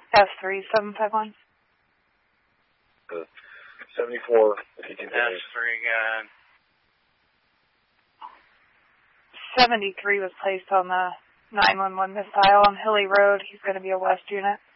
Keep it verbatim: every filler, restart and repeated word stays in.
F three seven five one. Uh, seventy-four, if you continue. F three, got seventy-three was placed on the nine one one missile on Hilly Road. He's going to be a West unit.